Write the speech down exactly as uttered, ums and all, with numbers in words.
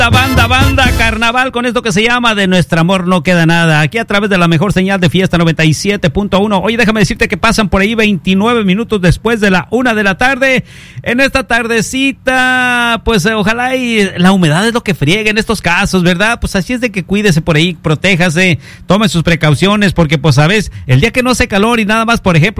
banda, banda, banda, carnaval con esto que se llama De Nuestro Amor No Queda Nada, aquí a través de la mejor señal de Fiesta noventa y siete punto uno. Oye, déjame decirte que pasan por ahí veintinueve minutos después de la una de la tarde. En esta tardecita, pues eh, ojalá y la humedad es lo que friegue en estos casos, ¿verdad? Pues así es de que cuídese por ahí, protéjase, tome sus precauciones, porque pues sabes, el día que no hace calor y nada más, por ejemplo,